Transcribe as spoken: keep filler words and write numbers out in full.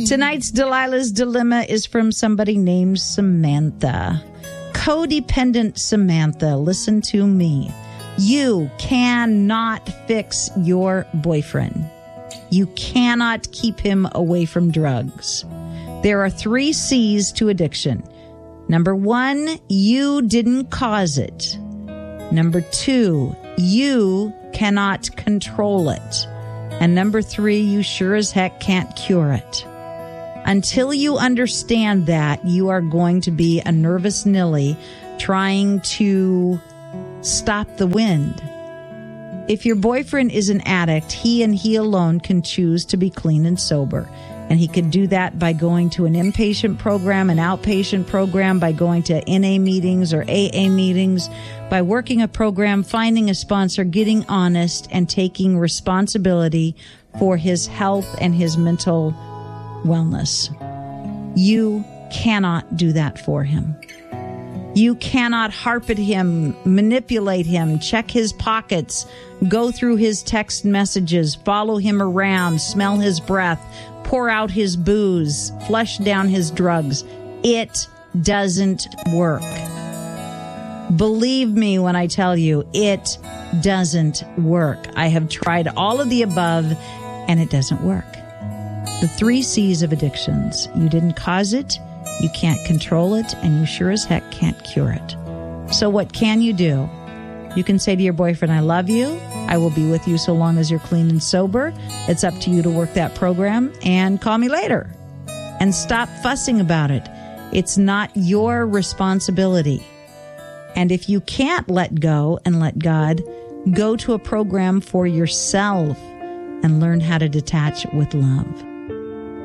Tonight's Delilah's Dilemma is from somebody named Samantha. Codependent Samantha, listen to me. You cannot fix your boyfriend. You cannot keep him away from drugs. There are three C's to addiction. Number one, you didn't cause it. Number two, you cannot control it. And number three, you sure as heck can't cure it. Until you understand that, you are going to be a nervous Nilly trying to stop the wind. If your boyfriend is an addict, he and he alone can choose to be clean and sober. And he could do that by going to an inpatient program, an outpatient program, by going to N A meetings or A A meetings, by working a program, finding a sponsor, getting honest, and taking responsibility for his health and his mental wellness. You cannot do that for him. You cannot harp at him, manipulate him, check his pockets, go through his text messages, follow him around, smell his breath, pour out his booze, flush down his drugs. It doesn't work. Believe me when I tell you, it doesn't work. I have tried all of the above, and it doesn't work. The three C's of addictions. You didn't cause it, you can't control it, and you sure as heck can't cure it. So what can you do? You can say to your boyfriend, I love you. I will be with you so long as you're clean and sober. It's up to you to work that program, and call me later. And stop fussing about it. It's not your responsibility. And if you can't let go and let God, go to a program for yourself and learn how to detach with love.